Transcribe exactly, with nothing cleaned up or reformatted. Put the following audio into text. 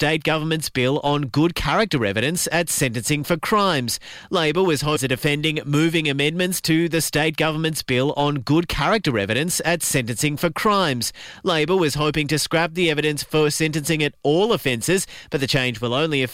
state government's bill on good character evidence at sentencing for crimes. Labor was hoping defending moving amendments to the state government's bill on good character evidence at sentencing for crimes. Labor was hoping to scrap the evidence for sentencing at all offences, but the change will only affect